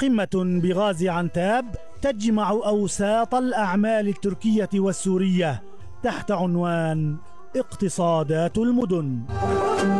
قمة بغازي عنتاب تجمع أوساط الأعمال التركية والسورية تحت عنوان اقتصادات المدن.